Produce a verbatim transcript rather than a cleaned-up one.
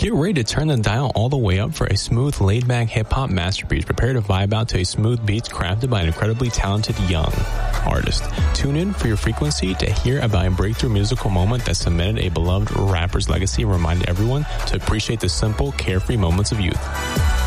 Get ready to turn the dial all the way up for a smooth, laid-back hip-hop masterpiece. Prepare to vibe out to a smooth beats crafted by an incredibly talented young artist. Tune in for your frequency to hear about a breakthrough musical moment that cemented a beloved rapper's legacy and reminded everyone to appreciate the simple, carefree moments of youth.